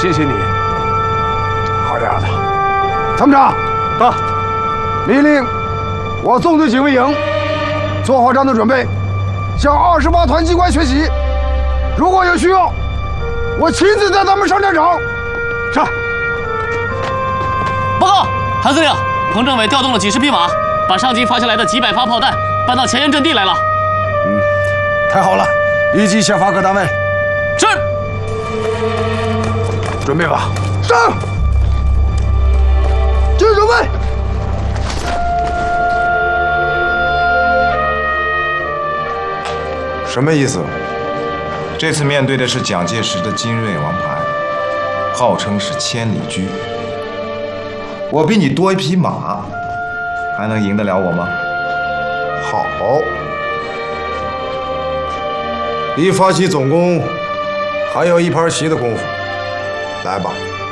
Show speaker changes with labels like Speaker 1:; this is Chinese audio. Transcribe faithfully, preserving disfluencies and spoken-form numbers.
Speaker 1: 谢谢你。
Speaker 2: 好样的，参谋长，
Speaker 1: 到，
Speaker 2: 命令我纵队警卫营做好战斗准备，向二十八团机关学习。如果有需要，我亲自带他们上战场。
Speaker 1: 是。
Speaker 3: 报告，韩司令，彭政委调动了几十匹马，把上级发下来的几百发炮弹搬到前沿阵地来了。
Speaker 2: 嗯，太好了，立即下发各单位。
Speaker 3: 是。
Speaker 2: 准备吧。上。军准备。
Speaker 4: 什么意思？这次面对的是蒋介石的精锐王牌，号称是千里驹。我比你多一匹马，还能赢得了我吗？
Speaker 2: 好，离发起总攻还有一盘棋的功夫，来吧。